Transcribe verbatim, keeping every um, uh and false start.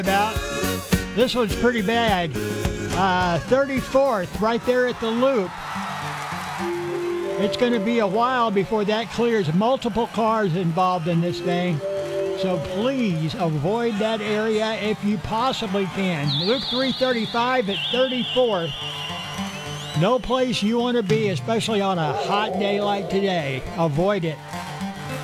about. This one's pretty bad. Uh, thirty-fourth, right there at the loop. It's going to be a while before that clears. Multiple cars involved in this thing. So please avoid that area if you possibly can. Loop three thirty-five at thirty-fourth. No place you want to be, especially on a hot day like today. Avoid it.